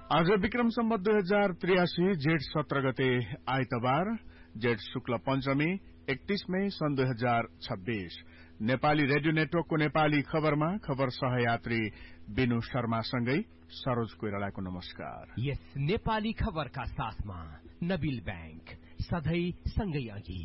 आज विक्रम सम्वत 2083 जेठ 17 गते आइतबार जेठ शुक्ल पञ्चमी 31 मई सन् 2026 नेपाली रेडियो नेटवर्कको नेपाली खबरमा खबर सहयात्री बिनु शर्मासँगै सरोज कोइरालाको नमस्कार। यस नेपाली खबरका साथमा नबिल बैंक सधैं सँगै अघि।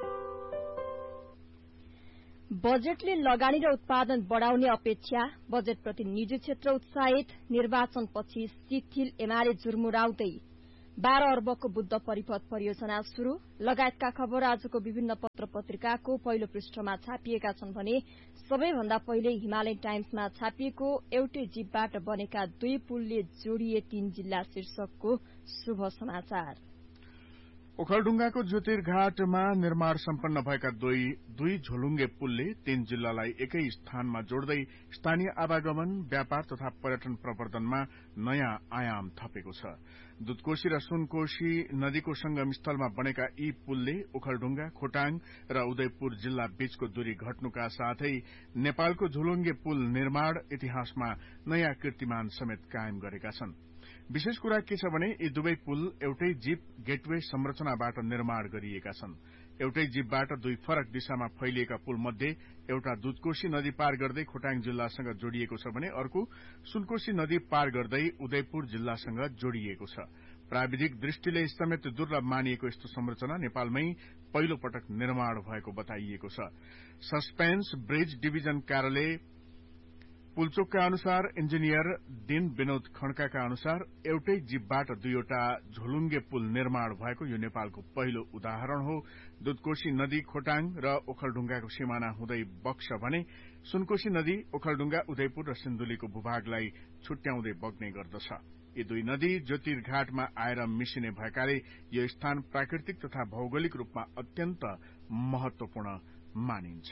बजेटले लगानी र उत्पादन बढ़ाउने अपेक्षा, बजेटप्रति निजी क्षेत्र उत्साहित, निर्वाचनपछि शिथिल एमाले जुर्मुराउँदै 12 अर्बको बुद्ध परिपथ परियोजना शुरू लगायतका खबर आजको विभिन्न पत्र पत्रिकाको पहिलो पृष्ठमा छापिएका छन् भने सबैभन्दा पहिले हिमालयन टाइम्समा छापिएको एउटै जीवबाट बनेका 2 पुलले जोडिए 3 जिल्ला शीर्षकको शुभ समाचार। ओखलढुंगाको ज्योतिर्घाटमा निर्माण सम्पन्न भएका दुई झोलुङ्गे पुलले 3 जिल्लालाई एकै स्थानमा जोड्दै स्थानीय आवागमन, व्यापार तथा पर्यटन प्रवर्धनमा नयाँ आयाम थपेको छ। दुधकोशी र सुनकोशी नदीको संगम स्थलमा बनेका यी पुलले ओखलढुंगा, खोटाङ र उदयपुर जिल्ला बीचको दूरी घट्नुका साथै नेपालको झोलुङ्गे पुल निर्माण इतिहासमा नयाँ कीर्तिमान समेत कायम गरेका छन्। विशेष कुरा के छ भने यी दुवै पुल एउटै जीप गेटवे संरचनाबाट निर्माण गरिएका छन्। एउटै जीपबाट 2 फरक दिशामा फैलिएका पुल मध्ये एउटा दुधकोशी नदी पार गर्दै खोटाङ जिल्लासँग जोडिएको छ भने अर्को सुनकोशी नदी पार गर्दै उदयपुर जिल्लासँग जोडिएको छ। प्राविधिक दृष्टिले समेत दुर्लभ मानिएको यस्तो संरचना नेपालमै पहिलो पटक निर्माण भएको बताइएको छ। सस्पेन्स ब्रिज डिभिजन कार्यालय पुलचोकका अनुसार इन्जिनियर दिन विनोद खड्काका अनुसार एउटै जीवबाट 2वटा झोलुङ्गे पुल निर्माण भएको यो नेपालको पहिलो उदाहरण हो। दुधकोशी नदी खोटाङ र ओखलढुंगाको सिमाना हुँदै बग्छ भने सुनकोशी नदी ओखलढुंगा, उदयपुर र सिन्धुलीको भूभागलाई छुट्याउँदै बग्ने गर्दछ। यी 2 नदी ज्योतिर्घाटमा आएर मिसिने भएकाले यो स्थान प्राकृतिक तथा भौगोलिक रूपमा अत्यन्त महत्वपूर्ण मानिन्छ।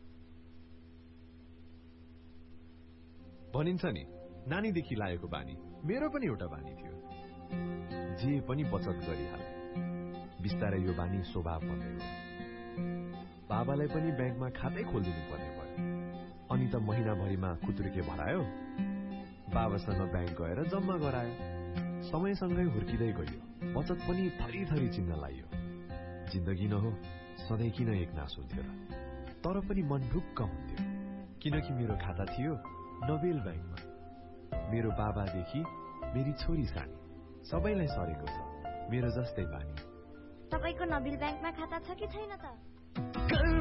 भनिन्छ नि, नानीदेखि लागेको बानी मेरो पनि एउटा बानी थियो। जे पनि बचत गरिहाले। बिस्तारै यो बानी स्वभाव बन्दै गयो। बाबालाई पनि ब्याङ्कमा खातै खोलिदिनु पर्ने भयो। अनि त महिनाभरिमा कुत्रुके भरायो, बाबासँग ब्याङ्क गएर जम्मा गरायो। समयसँगै हुर्किँदै गयो, बचत पनि थरी चिन्न लाग्यो। जिन्दगी न हो, सधैँ किन एक नास हुन्थ्यो र? तर पनि मन ढुक्क हुन्थ्यो, किनकि मेरो खाता थियो नबेल ब्याङ्कमा। मेरो बाबादेखि मेरी छोरी सानी सबैलाई सरेको छ मेरो जस्तै बानी। तपाईको नबेल ब्याङ्कमा खाता छ कि छैन त?